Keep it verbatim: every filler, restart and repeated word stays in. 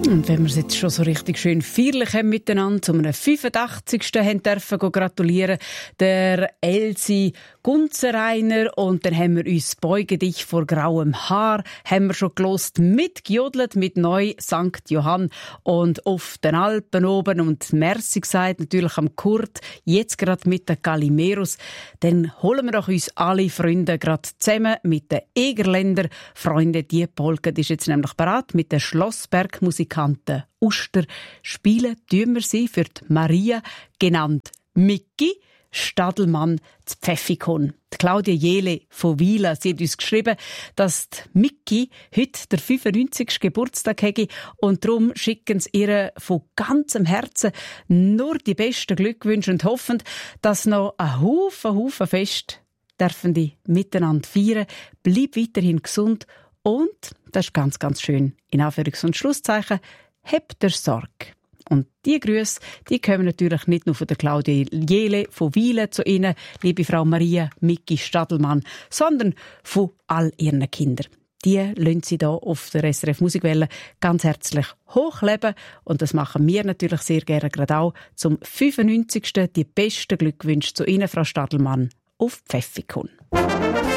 Und wenn wir es jetzt schon so richtig schön feierlich haben miteinander, zu einem fünfundachtzigsten haben dürfen gratulieren, der Elsie Gunzereiner. Und dann haben wir uns «Beuge dich vor grauem Haar» haben wir schon gelost, mitgejodelt mit «Neu Sankt Johann» und «Auf den Alpen oben». Und merci gesagt natürlich am Kurt, jetzt gerade mit den Calimeros. Dann holen wir doch uns alle Freunde gerade zusammen mit den Egerländer Freunde. Die Polka die ist jetzt nämlich bereit mit den Schlossbergmusikanten Uster. Spielen tun wir sie für die Maria, genannt Miki Stadelmann zu Pfäffikon. Die Claudia Jele von Wieler, sie hat uns geschrieben, dass die Miki heute der fünfundneunzigsten Geburtstag hätte und darum schicken sie ihr von ganzem Herzen nur die besten Glückwünsche und hoffen, dass noch ein Haufen, Haufen Fest dürfen die miteinander feiern. Bleib weiterhin gesund und, das ist ganz, ganz schön, in Anführungs- und Schlusszeichen, habt ihr Sorge. Und die Grüße, die kommen natürlich nicht nur von der Claudia Jele von Wielen zu Ihnen, liebe Frau Maria Miki Stadelmann, sondern von all ihren Kindern. Die lassen Sie hier auf der S R F Musikwelle ganz herzlich hochleben. Und das machen wir natürlich sehr gerne gerade auch zum fünfundneunzigsten die besten Glückwünsche zu Ihnen, Frau Stadelmann, auf Pfäffikon.